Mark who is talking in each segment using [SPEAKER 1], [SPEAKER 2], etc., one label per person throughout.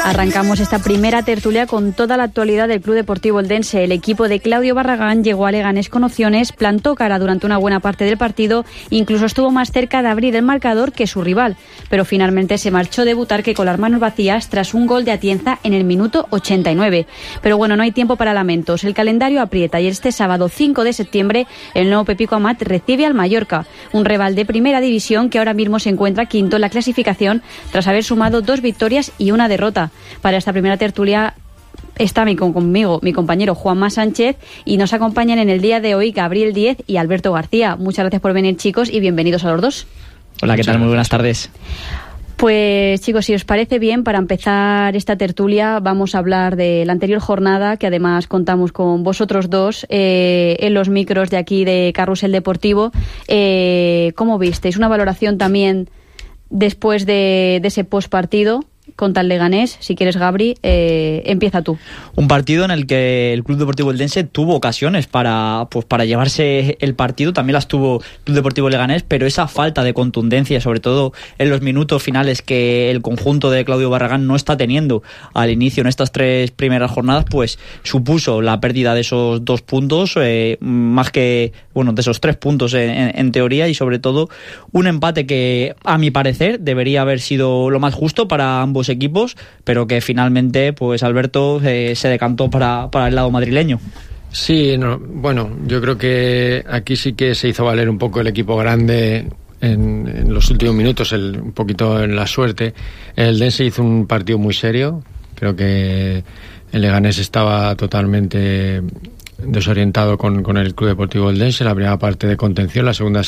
[SPEAKER 1] Arrancamos esta primera tertulia con toda la actualidad del Club Deportivo Eldense. El equipo de Claudio Barragán llegó a Leganés con opciones, plantó cara durante una buena parte del partido, incluso estuvo más cerca de abrir el marcador que su rival, pero finalmente se marchó de Butarque con las manos vacías tras un gol de Atienza en el minuto 89. Pero bueno, no hay tiempo para lamentos. El calendario aprieta y este sábado 5 de septiembre el nuevo Pepico Amat recibe al Mallorca, un rival de primera división que ahora mismo se encuentra quinto en la clasificación tras haber sumado 2 victorias y una derrota. Para esta primera tertulia está conmigo mi compañero Juanma Sánchez y nos acompañan en el día de hoy Gabriel Díez y Alberto García. Muchas gracias por venir, chicos, y bienvenidos a los dos.
[SPEAKER 2] Hola, ¿qué tal? Muy buenas tardes.
[SPEAKER 1] Pues chicos, si os parece bien, para empezar esta tertulia vamos a hablar de la anterior jornada, que además contamos con vosotros dos en los micros de aquí de Carrusel Deportivo. ¿Cómo visteis? Una valoración también después de ese postpartido contra el Leganés. Si quieres, Gabri, empieza tú.
[SPEAKER 2] Un partido en el que el Club Deportivo Eldense tuvo ocasiones para llevarse el partido, también las tuvo el Club Deportivo Leganés, pero esa falta de contundencia, sobre todo en los minutos finales que el conjunto de Claudio Barragán no está teniendo al inicio en estas 3 primeras jornadas, pues supuso la pérdida de esos 2 puntos, más que, bueno, de esos 3 puntos en teoría, y sobre todo un empate que, a mi parecer, debería haber sido lo más justo para ambos equipos, pero que finalmente pues Alberto se decantó para el lado madrileño.
[SPEAKER 3] Sí, bueno, yo creo que aquí sí que se hizo valer un poco el equipo grande en los últimos minutos, un poquito en la suerte. El Eldense hizo un partido muy serio. Creo que el Leganés estaba totalmente desorientado con el Club Deportivo Eldense. La primera parte de contención, la segunda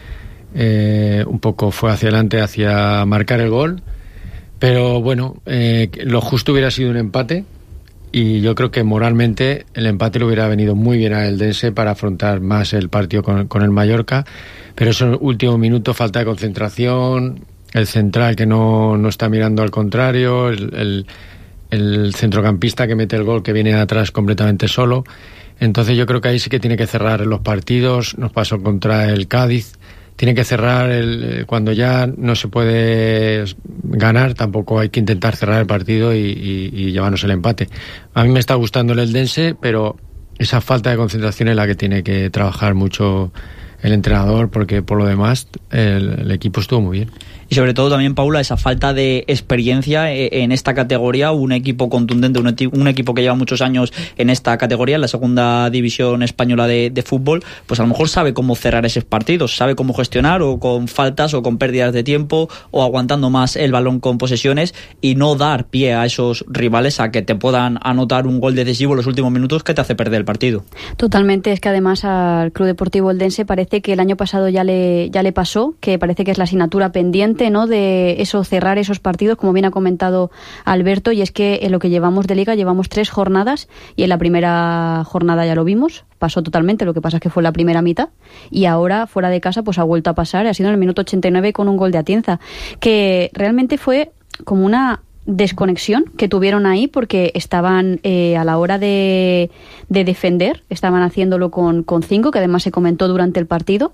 [SPEAKER 3] un poco fue hacia adelante, hacia marcar el gol. Pero bueno, lo justo hubiera sido un empate, y yo creo que moralmente el empate le hubiera venido muy bien a Eldense para afrontar más el partido con el Mallorca. Pero ese último minuto, falta de concentración, el central que no está mirando al contrario, el centrocampista que mete el gol que viene de atrás completamente solo. Entonces yo creo que ahí sí que tiene que cerrar los partidos. Nos pasó contra el Cádiz. Tiene que cerrar cuando ya no se puede ganar, tampoco hay que intentar cerrar el partido y llevarnos el empate. A mí me está gustando el Eldense, pero esa falta de concentración es la que tiene que trabajar mucho el entrenador, porque por lo demás el equipo estuvo muy bien.
[SPEAKER 2] Y sobre todo también, Paula, esa falta de experiencia en esta categoría. Un equipo contundente, un equipo que lleva muchos años en esta categoría, en la segunda división española de fútbol, pues a lo mejor sabe cómo cerrar esos partidos, sabe cómo gestionar, o con faltas o con pérdidas de tiempo, o aguantando más el balón con posesiones, y no dar pie a esos rivales a que te puedan anotar un gol decisivo en los últimos minutos que te hace perder el partido.
[SPEAKER 1] Totalmente. Es que además al Club Deportivo Eldense parece que el año pasado ya le pasó, que parece que es la asignatura pendiente, ¿no?, de eso, cerrar esos partidos, como bien ha comentado Alberto. Y es que en lo que llevamos de liga llevamos 3 jornadas, y en la primera jornada ya lo vimos, pasó totalmente. Lo que pasa es que fue la primera mitad, y ahora fuera de casa pues ha vuelto a pasar, ha sido en el minuto 89 con un gol de Atienza, que realmente fue como una desconexión que tuvieron ahí, porque estaban a la hora de defender, estaban haciéndolo con 5, que además se comentó durante el partido,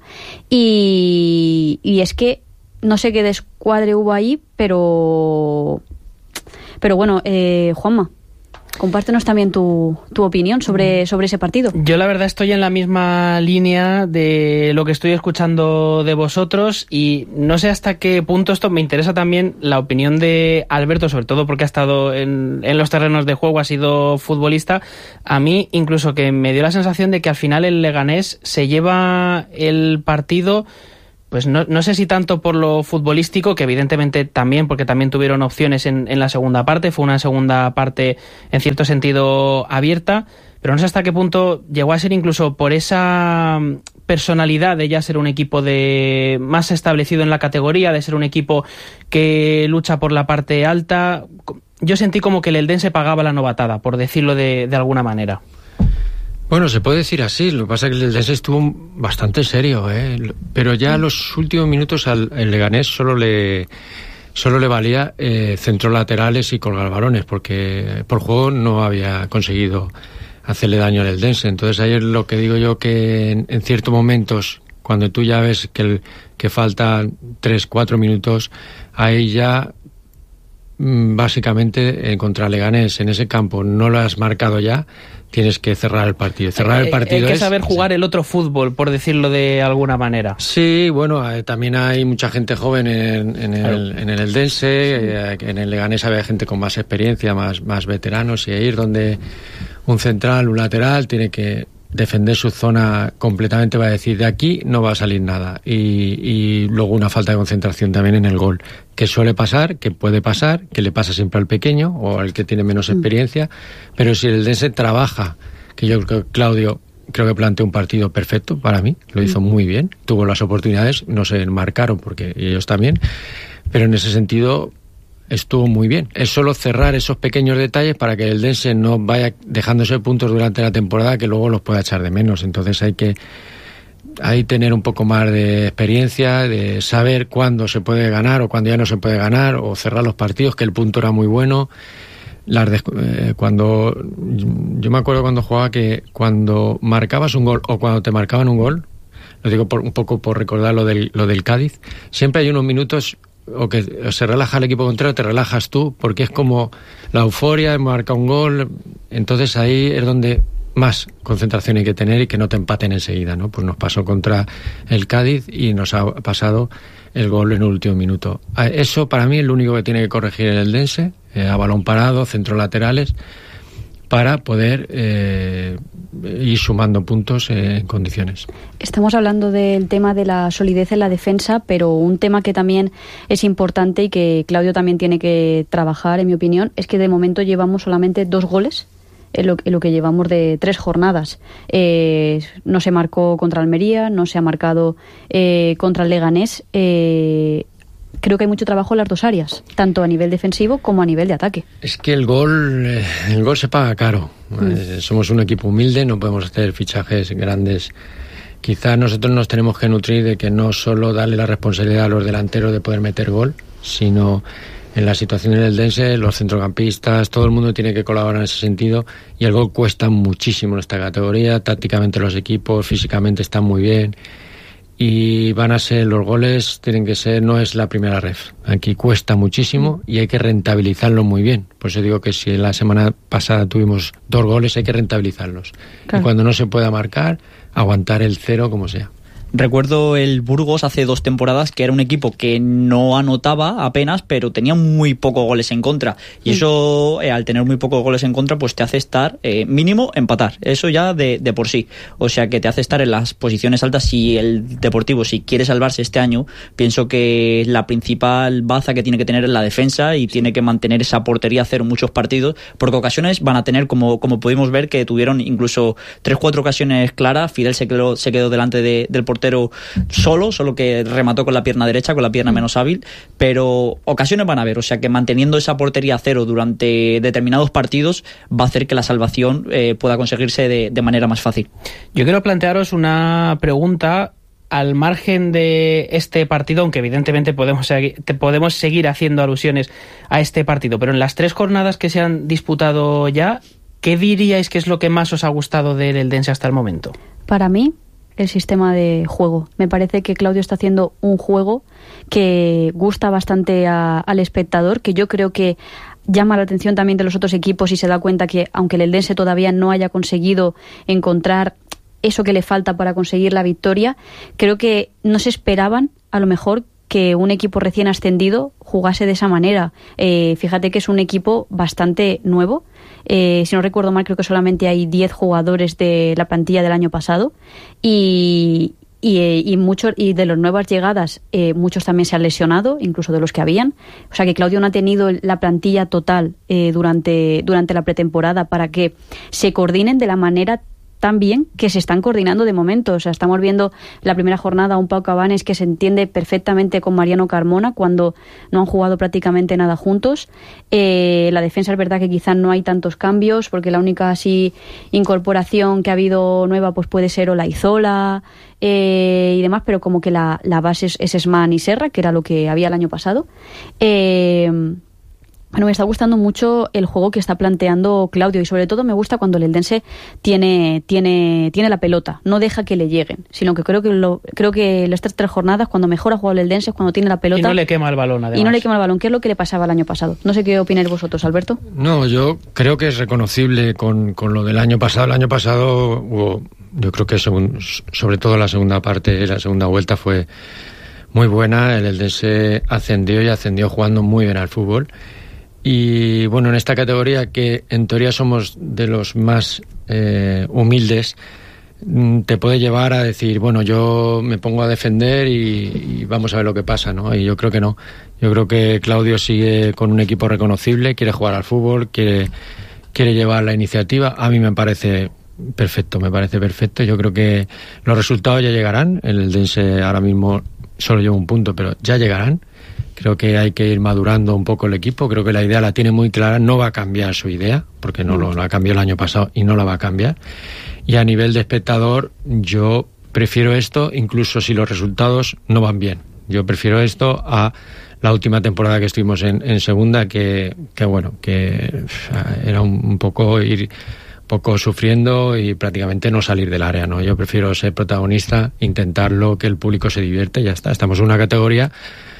[SPEAKER 1] y es que no sé qué descuadre hubo ahí, pero bueno, Juanma, compártenos también tu opinión sobre ese partido.
[SPEAKER 4] Yo la verdad estoy en la misma línea de lo que estoy escuchando de vosotros, y no sé hasta qué punto esto me interesa también la opinión de Alberto, sobre todo porque ha estado en los terrenos de juego, ha sido futbolista. A mí incluso que me dio la sensación de que al final el Leganés se lleva el partido, pues no sé si tanto por lo futbolístico, que evidentemente también, porque también tuvieron opciones en la segunda parte, fue una segunda parte en cierto sentido abierta, pero no sé hasta qué punto llegó a ser incluso por esa personalidad de ya ser un equipo de más establecido en la categoría, de ser un equipo que lucha por la parte alta. Yo sentí como que el Eldense pagaba la novatada, por decirlo de alguna manera.
[SPEAKER 3] Bueno, se puede decir así. Lo que pasa es que el Eldense estuvo bastante serio, pero ya en los últimos minutos al Leganés solo le valía centros laterales y colgar balones, porque por juego no había conseguido hacerle daño al Eldense. Entonces ahí es lo que digo yo, que en ciertos momentos, cuando tú ya ves que faltan 3-4 minutos, ahí ya básicamente contra Leganés en ese campo no lo has marcado ya, tienes que cerrar el partido. Cerrar el partido
[SPEAKER 4] hay que saber jugar el otro fútbol, por decirlo de alguna manera.
[SPEAKER 3] Sí, bueno, también hay mucha gente joven en el Eldense, en el Leganés había gente con más experiencia, más veteranos, y ahí es donde un central, un lateral tiene que defender su zona completamente, va a decir de aquí no va a salir nada, y luego una falta de concentración también en el gol, que suele pasar, que puede pasar, que le pasa siempre al pequeño o al que tiene menos experiencia, pero si el Eldense trabaja, que yo creo que Claudio que planteó un partido perfecto para mí, lo hizo muy bien, tuvo las oportunidades, no se marcaron porque ellos también, pero en ese sentido estuvo muy bien. Es solo cerrar esos pequeños detalles para que el Eldense no vaya dejándose puntos durante la temporada que luego los pueda echar de menos. Entonces hay que tener un poco más de experiencia, de saber cuándo se puede ganar o cuándo ya no se puede ganar, o cerrar los partidos, que el punto era muy bueno. Cuando yo me acuerdo cuando jugaba, que cuando marcabas un gol o cuando te marcaban un gol, lo digo un poco por recordar lo del Cádiz, siempre hay unos minutos o que se relaja el equipo contrario, te relajas tú, porque es como la euforia, marca un gol, entonces ahí es donde más concentración hay que tener y que no te empaten enseguida, ¿no? Pues nos pasó contra el Cádiz y nos ha pasado el gol en el último minuto. Eso para mí es lo único que tiene que corregir el Eldense, a balón parado, centros laterales, para poder ir sumando puntos en condiciones.
[SPEAKER 1] Estamos hablando del tema de la solidez en la defensa, pero un tema que también es importante y que Claudio también tiene que trabajar, en mi opinión, es que de momento llevamos solamente 2 goles en lo que llevamos de 3 jornadas. No se marcó contra Almería, no se ha marcado contra el Leganés. Creo que hay mucho trabajo en las dos áreas, tanto a nivel defensivo como a nivel de ataque.
[SPEAKER 3] Es que el gol se paga caro. Somos un equipo humilde, no podemos hacer fichajes grandes. Quizás nosotros nos tenemos que nutrir de que no solo darle la responsabilidad a los delanteros de poder meter gol, sino en la situación del Eldense, los centrocampistas, todo el mundo tiene que colaborar en ese sentido, y el gol cuesta muchísimo en esta categoría. Tácticamente los equipos, físicamente están muy bien, y van a ser, los goles tienen que ser, no es la primera ref, aquí cuesta muchísimo y hay que rentabilizarlo muy bien. Por eso digo que si la semana pasada tuvimos 2 goles, hay que rentabilizarlos, claro. Y cuando no se pueda marcar, aguantar el 0 como sea.
[SPEAKER 2] Recuerdo el Burgos hace 2 temporadas, que era un equipo que no anotaba apenas, pero tenía muy pocos goles en contra. Y eso, al tener muy pocos goles en contra, pues te hace estar, mínimo, empatar. Eso ya de por sí. O sea, que te hace estar en las posiciones altas. Y el Deportivo, si quiere salvarse este año, pienso que la principal baza que tiene que tener es la defensa, y tiene que mantener esa portería a 0 en muchos partidos, porque ocasiones van a tener, como pudimos ver, que tuvieron incluso 3-4 ocasiones claras. Fidel se quedó delante del portero solo que remató con la pierna derecha, con la pierna menos hábil, pero ocasiones van a haber, o sea que manteniendo esa portería a 0 durante determinados partidos va a hacer que la salvación pueda conseguirse de manera más fácil.
[SPEAKER 4] Yo quiero plantearos una pregunta al margen de este partido, aunque evidentemente podemos seguir haciendo alusiones a este partido, pero en las 3 jornadas que se han disputado ya, ¿qué diríais que es lo que más os ha gustado del Eldense hasta el momento?
[SPEAKER 1] Para mí, el sistema de juego. Me parece que Claudio está haciendo un juego que gusta bastante al espectador, que yo creo que llama la atención también de los otros equipos, y se da cuenta que aunque el Eldense todavía no haya conseguido encontrar eso que le falta para conseguir la victoria, creo que no se esperaban a lo mejor que un equipo recién ascendido jugase de esa manera. Fíjate que es un equipo bastante nuevo. Si no recuerdo mal, creo que solamente hay 10 jugadores de la plantilla del año pasado, y muchos, y de las nuevas llegadas, muchos también se han lesionado, incluso de los que habían. O sea que Claudio no ha tenido la plantilla total durante la pretemporada para que se coordinen de la manera tan bien que se están coordinando de momento. O sea, estamos viendo la primera jornada a un Pau Cabanes que se entiende perfectamente con Mariano Carmona cuando no han jugado prácticamente nada juntos. La defensa es verdad que quizás no hay tantos cambios, porque la única así incorporación que ha habido nueva pues puede ser Olaizola y demás, pero como que la base es Esman y Serra, que era lo que había el año pasado. Bueno, me está gustando mucho el juego que está planteando Claudio y sobre todo me gusta cuando el Eldense tiene la pelota, no deja que le lleguen, sino que creo que estas 3 jornadas cuando mejor ha jugado el Eldense es cuando tiene la pelota
[SPEAKER 4] y no le quema el balón, además.
[SPEAKER 1] Que es lo que le pasaba el año pasado. No sé qué opináis vosotros, Alberto.
[SPEAKER 3] No, yo creo que es reconocible con lo del año pasado. El año pasado hubo, yo creo que sobre todo la segunda parte, la segunda vuelta fue muy buena. El Eldense ascendió jugando muy bien al fútbol. Y bueno, en esta categoría que en teoría somos de los más humildes, te puede llevar a decir, bueno, yo me pongo a defender y vamos a ver lo que pasa, ¿no? Y yo creo que no. Yo creo que Claudio sigue con un equipo reconocible, quiere jugar al fútbol, quiere llevar la iniciativa. A mí me parece perfecto. Yo creo que los resultados ya llegarán. El Eldense ahora mismo solo lleva un punto, pero ya llegarán. Creo que hay que ir madurando un poco el equipo. Creo que la idea la tiene muy clara. No va a cambiar su idea, porque no la cambió el año pasado y no la va a cambiar. Y a nivel de espectador, yo prefiero esto, incluso si los resultados no van bien. Yo prefiero esto a la última temporada que estuvimos en segunda, que era un poco ir poco sufriendo y prácticamente no salir del área, ¿no? Yo prefiero ser protagonista, intentarlo, que el público se divierte y ya está. Estamos en una categoría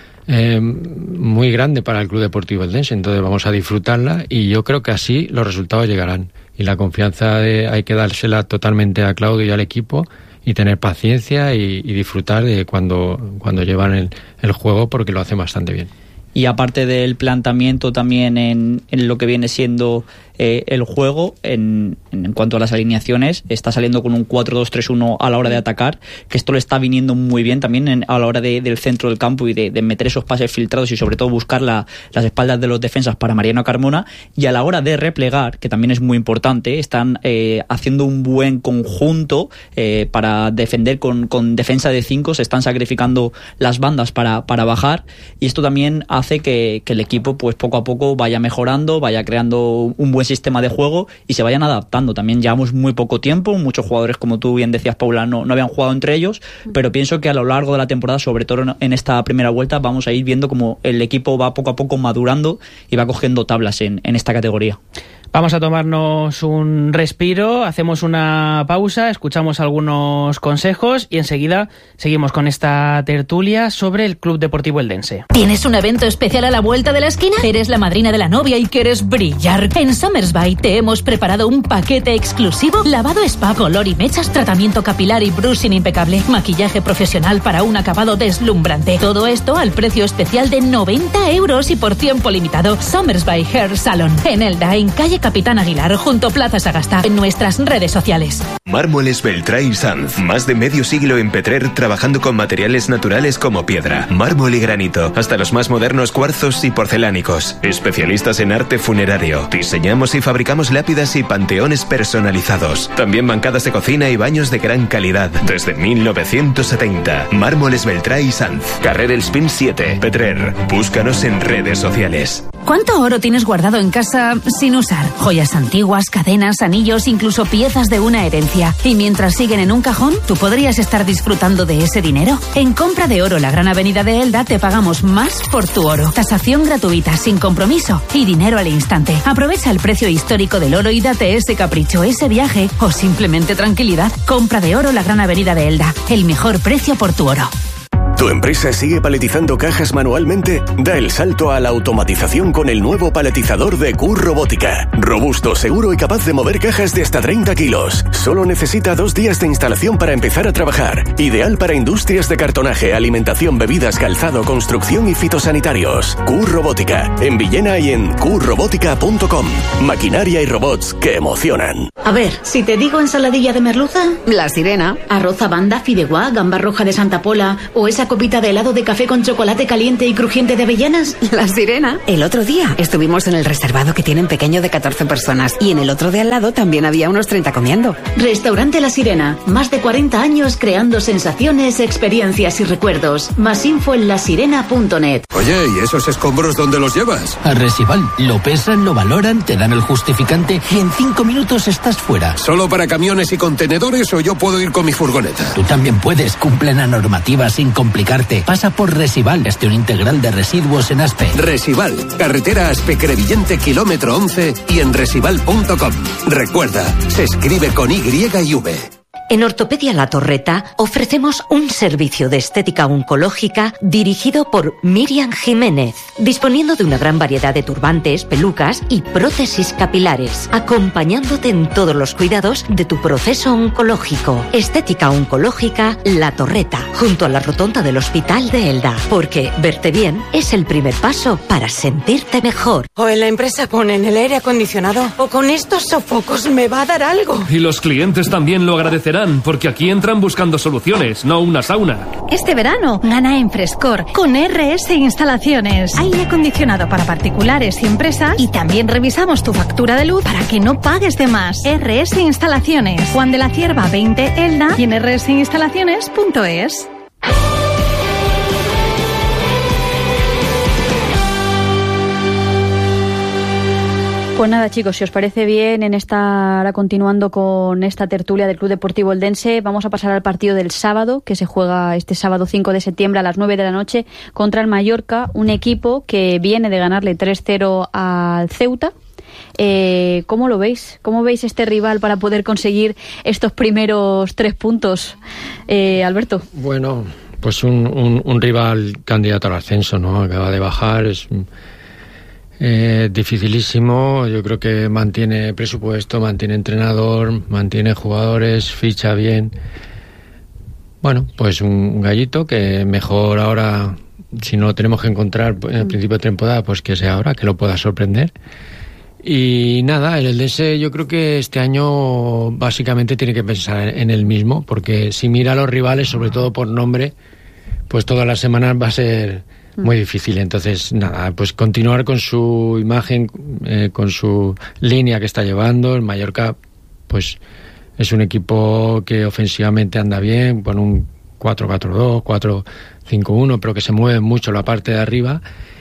[SPEAKER 3] muy grande para el Club Deportivo Eldense, entonces vamos a disfrutarla y yo creo que así los resultados llegarán y la confianza hay que dársela totalmente a Claudio y al equipo y tener paciencia y disfrutar de cuando llevan el juego, porque lo hacen bastante bien.
[SPEAKER 2] Y aparte del planteamiento también en lo que viene siendo el juego, en cuanto a las alineaciones, está saliendo con un 4-2-3-1 a la hora de atacar, que esto le está viniendo muy bien también a la hora del centro del campo y de meter esos pases filtrados y sobre todo buscar las espaldas de los defensas para Mariano Carmona, y a la hora de replegar, que también es muy importante, están haciendo un buen conjunto para defender con defensa de 5, se están sacrificando las bandas para bajar, y esto también hace que el equipo pues poco a poco vaya mejorando, vaya creando un buen sistema de juego y se vayan adaptando. También llevamos muy poco tiempo, muchos jugadores, como tú bien decías, Paula, no habían jugado entre ellos, pero pienso que a lo largo de la temporada, sobre todo en esta primera vuelta, vamos a ir viendo cómo el equipo va poco a poco madurando y va cogiendo tablas en esta categoría.
[SPEAKER 4] Vamos a tomarnos un respiro, hacemos una pausa, escuchamos algunos consejos y enseguida seguimos con esta tertulia sobre el Club Deportivo Eldense.
[SPEAKER 5] ¿Tienes un evento especial a la vuelta de la esquina? ¿Eres la madrina de la novia y quieres brillar? En Somersby te hemos preparado un paquete exclusivo: lavado spa, color y mechas, tratamiento capilar y brushing impecable, maquillaje profesional para un acabado deslumbrante. Todo esto al precio especial de 90 € y por tiempo limitado. Somersby Hair Salon, en Elda, en calle Capitán Aguilar, junto Plaza Sagasta, en nuestras redes sociales.
[SPEAKER 6] Mármoles Beltrá y Sanz, más de medio siglo en Petrer, trabajando con materiales naturales como piedra, mármol y granito, hasta los más modernos cuarzos y porcelánicos. Especialistas en arte funerario. Diseñamos y fabricamos lápidas y panteones personalizados. También bancadas de cocina y baños de gran calidad. Desde 1970. Mármoles Beltrá y Sanz, Carrer El Spin 7, Petrer. Búscanos en redes sociales.
[SPEAKER 5] ¿Cuánto oro tienes guardado en casa sin usar? Joyas antiguas, cadenas, anillos, incluso piezas de una herencia. Y mientras siguen en un cajón, ¿tú podrías estar disfrutando de ese dinero? En Compra de Oro, la Gran Avenida de Elda, te pagamos más por tu oro. Tasación gratuita, sin compromiso y dinero al instante. Aprovecha el precio histórico del oro y date ese capricho, ese viaje o simplemente tranquilidad. Compra de Oro, la Gran Avenida de Elda. El mejor precio por tu oro.
[SPEAKER 7] ¿Tu empresa sigue paletizando cajas manualmente? Da el salto a la automatización con el nuevo paletizador de Q Robótica. Robusto, seguro y capaz de mover cajas de hasta 30 kilos. Solo necesita 2 días de instalación para empezar a trabajar. Ideal para industrias de cartonaje, alimentación, bebidas, calzado, construcción y fitosanitarios. Q Robótica, en Villena y en qrobótica.com. Maquinaria y robots que emocionan.
[SPEAKER 8] A ver, si te digo ensaladilla de merluza, La Sirena, arroz a banda, fideuá, gamba roja de Santa Pola o esa copita de helado de café con chocolate caliente y crujiente de avellanas.
[SPEAKER 9] La Sirena. El otro día estuvimos en el reservado que tienen pequeño de 14 personas y en el otro de al lado también había unos 30 comiendo.
[SPEAKER 8] Restaurante La Sirena. Más de 40 años creando sensaciones, experiencias y recuerdos. Más info en lasirena.net.
[SPEAKER 10] Oye, ¿y esos escombros dónde los llevas?
[SPEAKER 11] A Resival. Lo pesan, lo valoran, te dan el justificante y en 5 minutos estás fuera.
[SPEAKER 10] ¿Solo para camiones y contenedores o yo puedo ir con mi furgoneta?
[SPEAKER 11] Tú también puedes. Cumplen la normativa sin complicaciones. complicarte. Pasa por Resival, gestión integral de residuos en Aspe.
[SPEAKER 10] Resival, carretera Aspe-Crevillente, kilómetro 11 y en resival.com. Recuerda, se escribe con Y y V.
[SPEAKER 12] En Ortopedia La Torreta ofrecemos un servicio de estética oncológica dirigido por Miriam Jiménez, disponiendo de una gran variedad de turbantes, pelucas y prótesis capilares, acompañándote en todos los cuidados de tu proceso oncológico. Estética oncológica La Torreta, junto a la rotonda del Hospital de Elda, porque verte bien es el primer paso para sentirte mejor.
[SPEAKER 13] O en la empresa ponen el aire acondicionado, o con estos sofocos me va a dar algo.
[SPEAKER 14] Y los clientes también lo agradecerán, porque aquí entran buscando soluciones, no una sauna.
[SPEAKER 15] Este verano, gana en Frescor con RS Instalaciones. Aire acondicionado para particulares y empresas, y también revisamos tu factura de luz para que no pagues de más. RS Instalaciones, Juan de la Cierva 20 Elda y en rsinstalaciones.es.
[SPEAKER 1] Pues nada, chicos, si os parece bien, ahora continuando con esta tertulia del Club Deportivo Eldense, vamos a pasar al partido del sábado, que se juega este sábado 5 de septiembre a las 9 de la noche contra el Mallorca, un equipo que viene de ganarle 3-0 al Ceuta. ¿Cómo lo veis? ¿Cómo veis este rival para poder conseguir estos primeros 3 puntos, Alberto?
[SPEAKER 3] Bueno, pues un rival candidato al ascenso, ¿no? Acaba de bajar, es dificilísimo. Yo creo que mantiene presupuesto, mantiene entrenador, mantiene jugadores, ficha bien. Bueno, pues un gallito que mejor ahora, si no lo tenemos que encontrar en el principio de temporada, pues que sea ahora, que lo pueda sorprender. Y nada, el Eldense yo creo que este año básicamente tiene que pensar en él mismo, porque si mira a los rivales, sobre todo por nombre, pues todas las semanas va a ser muy difícil. Entonces, nada, pues continuar con su imagen, con su línea que está llevando. El Mallorca, pues es un equipo que ofensivamente anda bien, con un 4-4-2, 4-5-1, pero que se mueve mucho la parte de arriba.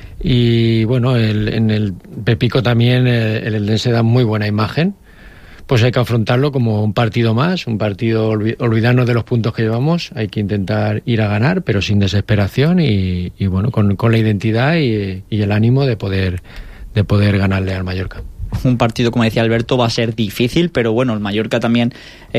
[SPEAKER 3] Y bueno, en el Pepico también el Eldense da muy buena imagen. Pues hay que afrontarlo como un partido más, un partido, olvidarnos de los puntos que llevamos, hay que intentar ir a ganar, pero sin desesperación y bueno, con la identidad y el ánimo de poder ganarle al Mallorca.
[SPEAKER 2] Un partido, como decía Alberto, va a ser difícil, pero bueno, el Mallorca también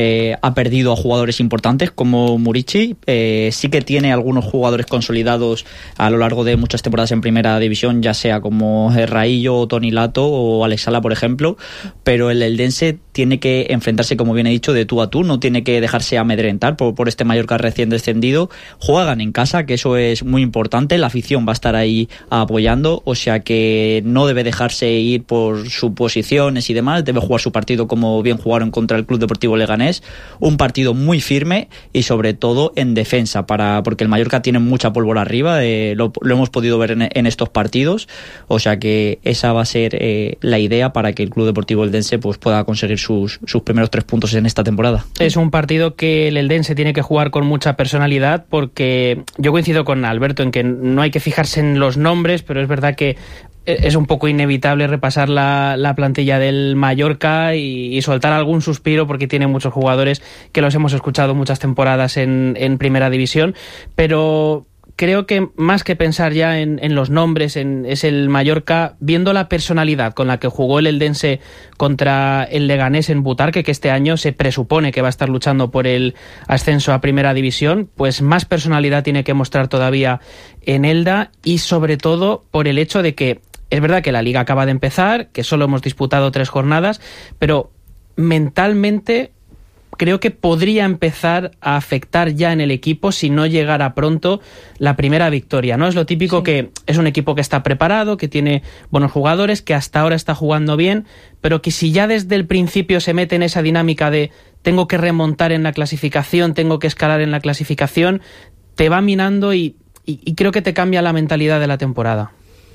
[SPEAKER 2] ha perdido a jugadores importantes como Murici. Sí que tiene algunos jugadores consolidados a lo largo de muchas temporadas en primera división, ya sea como Raillo, Toni Lato o Alex Sala, por ejemplo, pero el Eldense tiene que enfrentarse, como bien he dicho, de tú a tú, no tiene que dejarse amedrentar por este Mallorca recién descendido. Juegan en casa, que eso es muy importante, la afición va a estar ahí apoyando, o sea que no debe dejarse ir por su posiciones y demás, debe jugar su partido como bien jugaron contra el Club Deportivo Leganés, un partido muy firme y sobre todo en defensa, porque el Mallorca tiene mucha pólvora arriba, lo hemos podido ver en estos partidos, o sea que esa va a ser la idea para que el Club Deportivo Eldense pues pueda conseguir sus primeros 3 puntos en esta temporada.
[SPEAKER 4] Es un partido que el Eldense tiene que jugar con mucha personalidad, porque yo coincido con Alberto en que no hay que fijarse en los nombres, pero es verdad que es un poco inevitable repasar la plantilla del Mallorca y soltar algún suspiro, porque tiene muchos jugadores que los hemos escuchado muchas temporadas en primera división, pero creo que más que pensar ya en los nombres, es el Mallorca, viendo la personalidad con la que jugó el Eldense contra el Leganés en Butarque, que este año se presupone que va a estar luchando por el ascenso a primera división, pues más personalidad tiene que mostrar todavía en Elda, y sobre todo por el hecho de que es verdad que la liga acaba de empezar, que solo hemos disputado 3 jornadas, pero mentalmente creo que podría empezar a afectar ya en el equipo si no llegara pronto la primera victoria, ¿no? Es lo típico, sí, que es un equipo que está preparado, que tiene buenos jugadores, que hasta ahora está jugando bien, pero que si ya desde el principio se mete en esa dinámica de tengo que remontar en la clasificación, tengo que escalar en la clasificación, te va minando y creo que te cambia la mentalidad de la temporada.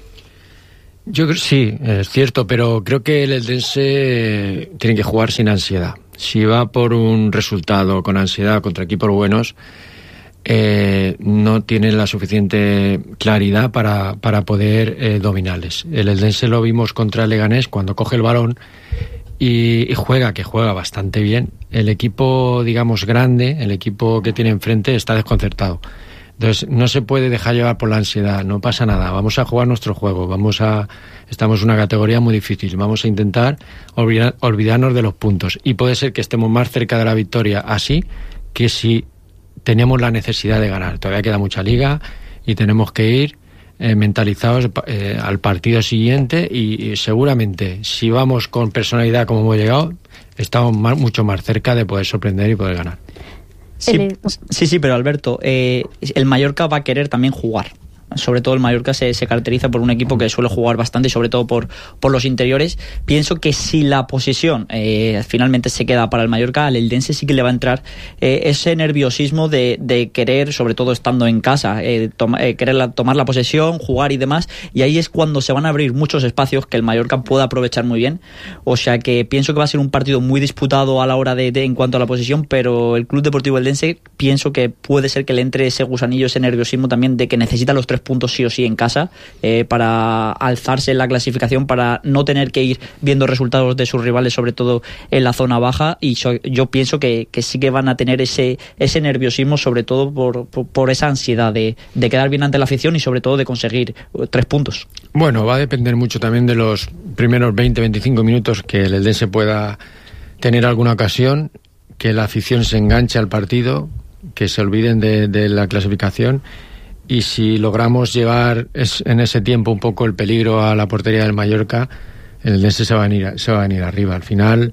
[SPEAKER 3] Yo creo sí, es cierto, pero creo que el Eldense tiene que jugar sin ansiedad. Si va por un resultado con ansiedad contra equipos buenos, no tiene la suficiente claridad para poder dominarles. El Eldense lo vimos contra el Leganés cuando coge el balón y juega bastante bien. El equipo, digamos, grande, el equipo que tiene enfrente está desconcertado. Entonces no se puede dejar llevar por la ansiedad, no pasa nada, vamos a jugar nuestro juego, estamos en una categoría muy difícil, vamos a intentar olvidarnos de los puntos, y puede ser que estemos más cerca de la victoria así que si tenemos la necesidad de ganar. Todavía queda mucha liga y tenemos que ir mentalizados al partido siguiente, y seguramente si vamos con personalidad como hemos llegado, estamos mucho más cerca de poder sorprender y poder ganar.
[SPEAKER 2] Sí, pero Alberto, el Mallorca va a querer también jugar. Sobre todo el Mallorca se caracteriza por un equipo que suele jugar bastante, y sobre todo por los interiores. Pienso que si la posesión finalmente se queda para el Mallorca, al Eldense sí que le va a entrar ese nerviosismo de querer, sobre todo estando en casa, querer tomar la posesión, jugar y demás, y ahí es cuando se van a abrir muchos espacios que el Mallorca pueda aprovechar muy bien. O sea que pienso que va a ser un partido muy disputado a la hora de en cuanto a la posesión, pero el Club Deportivo Eldense pienso que puede ser que le entre ese gusanillo, ese nerviosismo también de que necesita los 3 puntos sí o sí en casa para alzarse en la clasificación, para no tener que ir viendo resultados de sus rivales, sobre todo en la zona baja, y yo pienso que sí que van a tener ese nerviosismo, sobre todo por esa ansiedad de quedar bien ante la afición y sobre todo de conseguir 3 puntos.
[SPEAKER 3] Bueno, va a depender mucho también de los primeros 20-25 minutos, que el Eldense pueda tener alguna ocasión, que la afición se enganche al partido, que se olviden de la clasificación. Y si logramos llevar en ese tiempo un poco el peligro a la portería del Mallorca, el Eldense se va a venir arriba. Al final,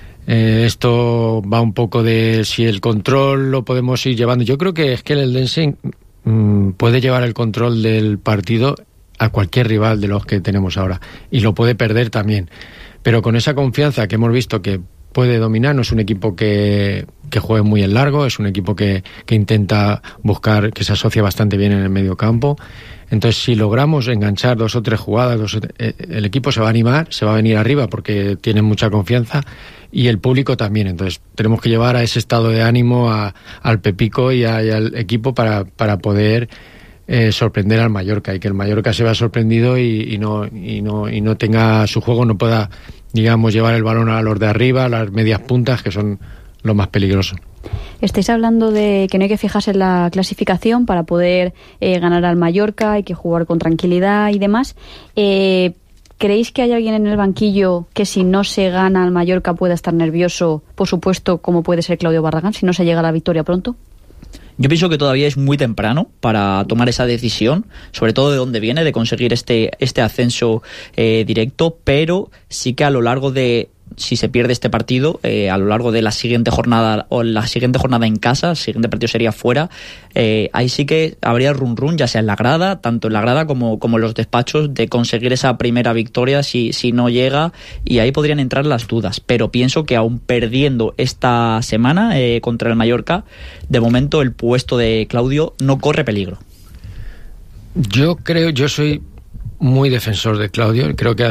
[SPEAKER 3] esto va un poco de si el control lo podemos ir llevando. Yo creo que es que el Eldense puede llevar el control del partido a cualquier rival de los que tenemos ahora, y lo puede perder también. Pero con esa confianza que hemos visto que puede dominar, no es un equipo que juegue muy en largo, es un equipo que intenta buscar, que se asocia bastante bien en el medio campo. Entonces, si logramos enganchar 2 o 3 jugadas, el equipo se va a animar, se va a venir arriba porque tiene mucha confianza, y el público también. Entonces, tenemos que llevar a ese estado de ánimo al Pepico y al equipo para poder sorprender al Mallorca, y que el Mallorca se vea sorprendido y no tenga su juego, no pueda, digamos, llevar el balón a los de arriba, a las medias puntas, que son lo más peligroso.
[SPEAKER 1] Estáis hablando de que no hay que fijarse en la clasificación para poder ganar al Mallorca, hay que jugar con tranquilidad y demás. ¿Creéis que hay alguien en el banquillo que si no se gana al Mallorca pueda estar nervioso, por supuesto, como puede ser Claudio Barragán, si no se llega a la victoria pronto?
[SPEAKER 2] Yo pienso que todavía es muy temprano para tomar esa decisión, sobre todo de dónde viene, de conseguir este ascenso directo, pero sí que a lo largo de, si se pierde este partido, a lo largo de la siguiente jornada, o la siguiente jornada en casa, el siguiente partido sería fuera, ahí sí que habría run ya sea en la grada, tanto en la grada como en los despachos, de conseguir esa primera victoria si no llega, y ahí podrían entrar las dudas. Pero pienso que aún perdiendo esta semana contra el Mallorca, de momento el puesto de Claudio no corre peligro.
[SPEAKER 3] Yo soy muy defensor de Claudio, creo que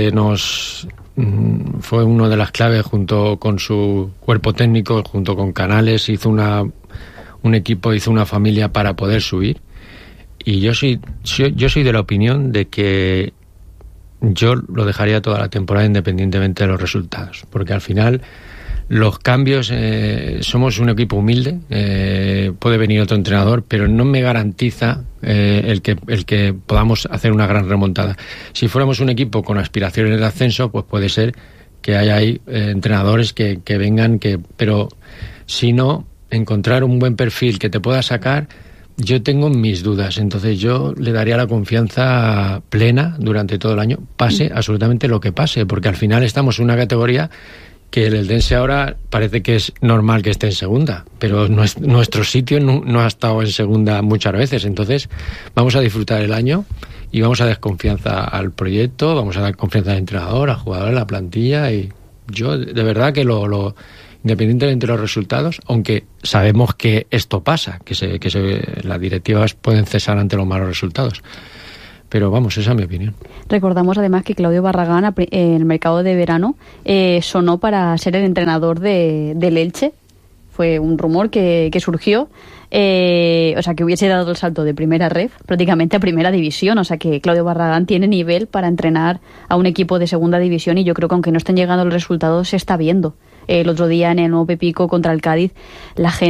[SPEAKER 3] fue una de las claves, junto con su cuerpo técnico, junto con Canales, hizo un equipo, hizo una familia para poder subir. Y yo soy de la opinión de que yo lo dejaría toda la temporada independientemente de los resultados, porque al final los cambios, somos un equipo humilde, puede venir otro entrenador, pero no me garantiza el que podamos hacer una gran remontada. Si fuéramos un equipo con aspiraciones de ascenso, pues puede ser que haya ahí entrenadores que vengan, pero si no, encontrar un buen perfil que te pueda sacar, yo tengo mis dudas. Entonces yo le daría la confianza plena durante todo el año, pase absolutamente lo que pase, porque al final estamos en una categoría que el Eldense ahora parece que es normal que esté en segunda, pero nuestro sitio no ha estado en segunda muchas veces. Entonces vamos a disfrutar el año y vamos a dar confianza al proyecto, vamos a dar confianza al entrenador, al jugador, a la plantilla, y yo de verdad que independientemente de los resultados, aunque sabemos que esto pasa, que las directivas pueden cesar ante los malos resultados. Pero vamos, esa es mi opinión.
[SPEAKER 1] Recordamos además que Claudio Barragán en el mercado de verano sonó para ser el entrenador del Elche. Fue un rumor que surgió. O sea, que hubiese dado el salto de primera ref prácticamente a primera división. O sea, que Claudio Barragán tiene nivel para entrenar a un equipo de segunda división, y yo creo que aunque no estén llegando los resultados, se está viendo. El otro día en el nuevo Pepico contra el Cádiz, la gente